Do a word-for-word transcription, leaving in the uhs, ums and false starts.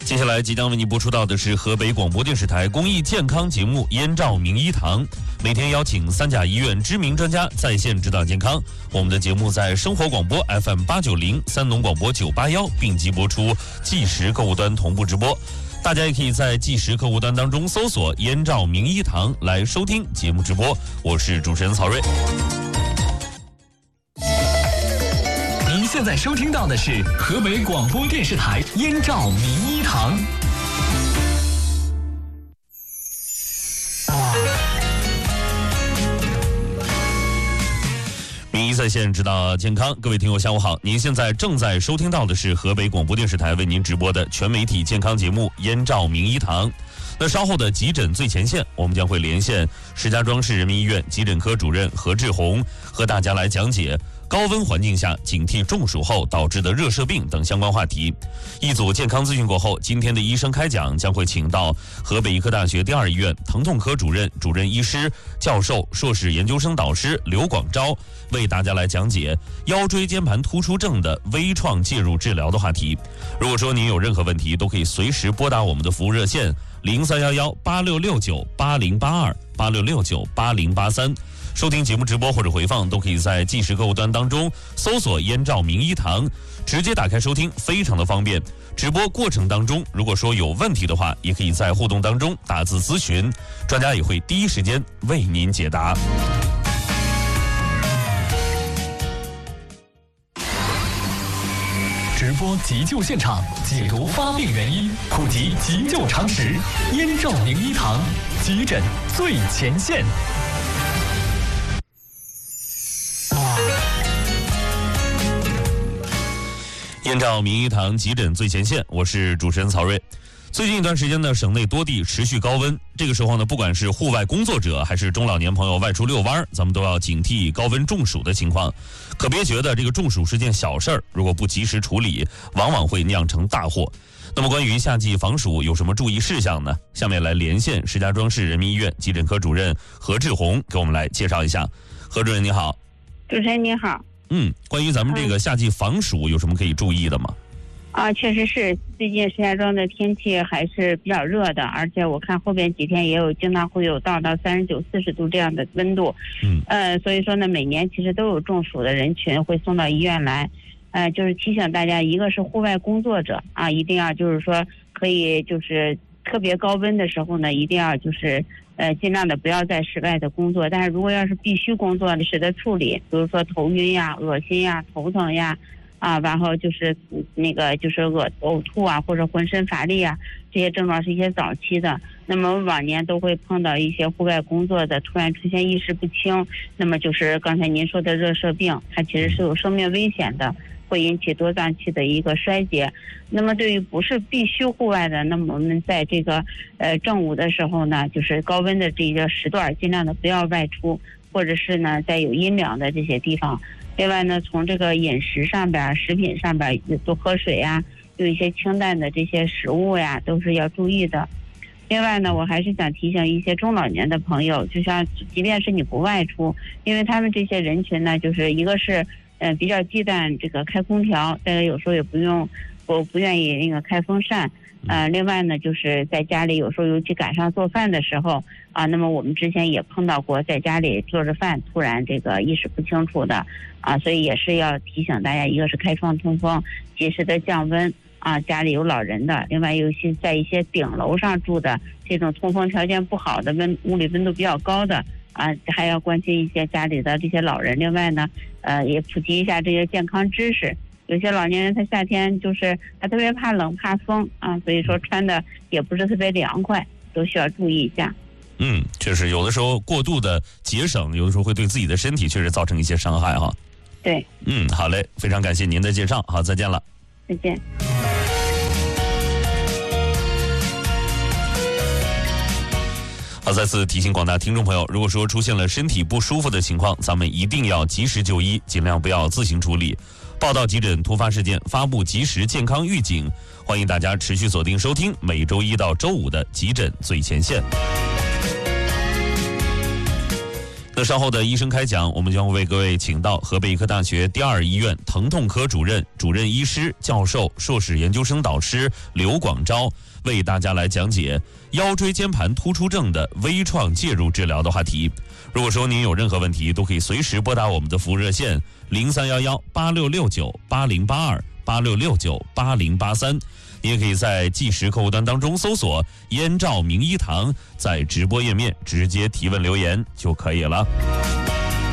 接下来即将为您播出到的是河北广播电视台公益健康节目《燕赵名医堂》，每天邀请三甲医院知名专家在线指导健康。我们的节目在生活广播 F M 八九零、三农广播九八幺并机播出，即时客户端同步直播。大家也可以在即时客户端当中搜索“燕赵名医堂”来收听节目直播。我是主持人曹睿。 您现在收听到的是河北广播电视台燕赵名医堂。 名医在线指导健康，各位听友下午好，您现在正在收听到的是河北广播电视台为您直播的全媒体健康节目《燕赵名医堂》。那稍后的急诊最前线，我们将会连线石家庄市人民医院急诊科主任何志红，和大家来讲解高温环境下警惕中暑后导致的热射病等相关话题。一组健康资讯过后，今天的医生开讲将会请到河北医科大学第二医院疼痛科主任、主任医师、教授、硕士研究生导师刘广昭，为大家来讲解腰椎间盘突出症的微创介入治疗的话题。如果说您有任何问题，都可以随时拨打我们的服务热线零三幺幺八六六九八零八二八六六九八零八三。收听节目直播或者回放都可以在即时客户端当中搜索燕赵名医堂，直接打开收听，非常的方便。直播过程当中，如果说有问题的话，也可以在互动当中打字咨询，专家也会第一时间为您解答。 直播急救现场，解读发病原因，普及急救常识。燕赵名医堂，急诊最前线。 燕赵名医堂急诊最前线，我是主持人曹睿。最近一段时间呢，省内多地持续高温，这个时候呢，不管是户外工作者还是中老年朋友外出遛弯，咱们都要警惕高温中暑的情况。可别觉得这个中暑是件小事儿，如果不及时处理，往往会酿成大祸。那么关于夏季防暑有什么注意事项呢？下面来连线石家庄市人民医院急诊科主任何志红，给我们来介绍一下。何主任你好。 主持人你好。 嗯，关于咱们这个夏季防暑有什么可以注意的吗？ 啊，确实是，最近石家庄的天气还是比较热的，而且我看后边几天也有经常会有到到三十九、四十度这样的温度。嗯，呃，所以说呢，每年其实都有中暑的人群会送到医院来。呃，就是提醒大家，一个是户外工作者啊，一定要就是说可以就是特别高温的时候呢，一定要就是呃尽量的不要在室外的工作。但是如果要是必须工作的，适的处理，比如说头晕呀、恶心呀、头疼呀。啊，然后就是那个就是呕呕吐啊，或者浑身乏力啊，这些症状是一些早期的。那么往年都会碰到一些户外工作的突然出现意识不清，那么就是刚才您说的热射病，它其实是有生命危险的，会引起多脏器的一个衰竭。那么对于不是必须户外的，那么我们在这个呃正午的时候呢，就是高温的这个时段，尽量的不要外出，或者是呢在有阴凉的这些地方。另外呢，从这个饮食上边、食品上边，多喝水呀，有一些清淡的这些食物呀，都是要注意的。另外呢，我还是想提醒一些中老年的朋友，就像即便是你不外出，因为他们这些人群呢，就是一个是呃比较忌惮这个开空调，再有有时候也不用，我不愿意那个开风扇。呃，另外呢，就是在家里有时候尤其赶上做饭的时候啊，那么我们之前也碰到过在家里做着饭突然这个意识不清楚的啊，所以也是要提醒大家，一个是开窗通风，及时的降温啊，家里有老人的，另外尤其在一些顶楼上住的这种通风条件不好的温屋里温度比较高的啊，还要关心一些家里的这些老人。另外呢，呃，也普及一下这些健康知识。有些老年人他夏天就是他特别怕冷怕风啊，所以说穿的也不是特别凉快，都需要注意一下。 嗯，确实有的时候过度的节省，有的时候会对自己的身体确实造成一些伤害哈。 对。 嗯，好嘞，非常感谢您的介绍，好，再见了。 再见。 好，再次提醒广大听众朋友，如果说出现了身体不舒服的情况，咱们一定要及时就医，尽量不要自行处理。报道急诊突发事件，发布及时健康预警，欢迎大家持续锁定收听每周一到周五的急诊最前线。 那稍后的医生开讲，我们将为各位请到河北医科大学第二医院疼痛科主任、主任医师、教授、硕士研究生导师刘广昭，为大家来讲解腰椎间盘突出症的微创介入治疗的话题。如果说您有任何问题，都可以随时拨打我们的服务热线零三幺幺八六六九八零八二八六六九八零八三。你也可以在即时客户端当中搜索燕赵名医堂，在直播页面直接提问留言就可以了。